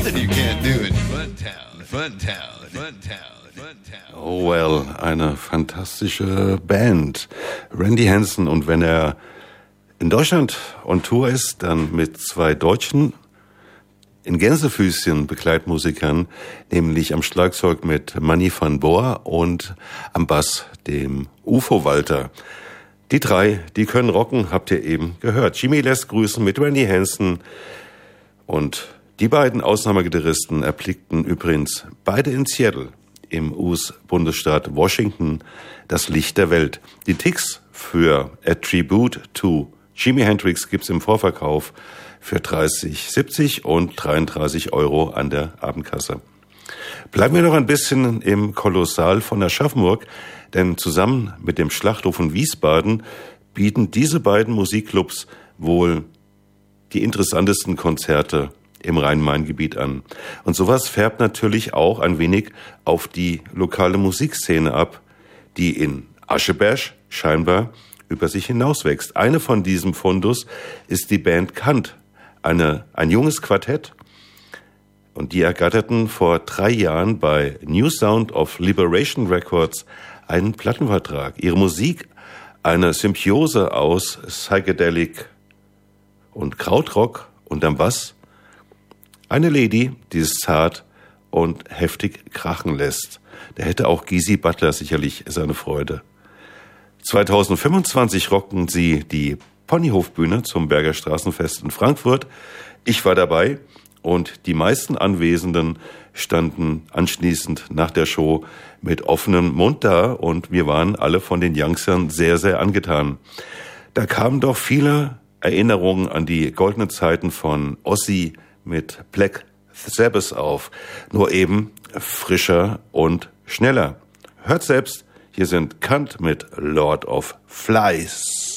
nothing you can't do in Funtown, Funtown, Funtown, Funtown. Oh well, eine fantastische Band. Randy Hansen, und wenn er in Deutschland on Tour ist, dann mit zwei Deutschen in Gänsefüßchen Begleitmusikern, nämlich am Schlagzeug mit Manny van Boer und am Bass dem UFO Walter. Die drei, die können rocken, habt ihr eben gehört. Jimmy lässt grüßen mit Randy Hansen, und die beiden Ausnahmegitarristen erblickten übrigens beide in Seattle im US-Bundesstaat Washington das Licht der Welt. Die Tickets für A Tribute to Jimi Hendrix gibt's im Vorverkauf für 30,70 und 33 € an der Abendkasse. Bleiben wir noch ein bisschen im Kolossal von Aschaffenburg, denn zusammen mit dem Schlachthof von Wiesbaden bieten diese beiden Musikclubs wohl die interessantesten Konzerte im Rhein-Main-Gebiet an. Und sowas färbt natürlich auch ein wenig auf die lokale Musikszene ab, die in Ascheberg scheinbar über sich hinauswächst. Eine von diesem Fundus ist die Band Kant, ein junges Quartett, und die ergatterten vor 3 Jahren bei New Sound of Liberation Records einen Plattenvertrag. Ihre Musik, eine Symbiose aus Psychedelic und Krautrock, und am Bass eine Lady, die es zart und heftig krachen lässt. Da hätte auch Gysi Butler sicherlich seine Freude. 2025 rockten sie die Ponyhofbühne zum Berger Straßenfest in Frankfurt. Ich war dabei, und die meisten Anwesenden standen anschließend nach der Show mit offenem Mund da, und wir waren alle von den Youngstern sehr, sehr angetan. Da kamen doch viele Erinnerungen an die goldenen Zeiten von Ozzy mit Black Sabbath auf, nur eben frischer und schneller. Hört selbst, hier sind Kant mit Lord of Flies.